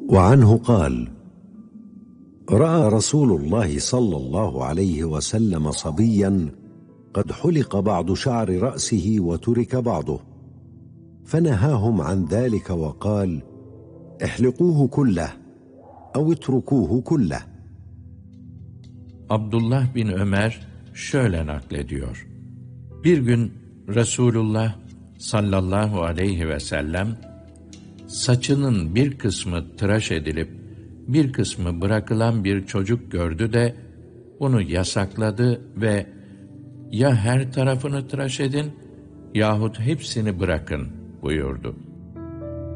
وعنه قال: رأى رسول الله صلى الله عليه وسلم صبيا قد حلق بعض شعر رأسه وترك بعضه، فنهاهم عن ذلك وقال: احلقوه كله أو اتركوه كله. Abdullah bin Ömer şöyle naklediyor. Bir gün Resulullah sallallahu aleyhi ve sellem saçının bir kısmı tıraş edilip bir kısmı bırakılan bir çocuk gördü de bunu yasakladı ve ya her tarafını tıraş edin yahut hepsini bırakın buyurdu.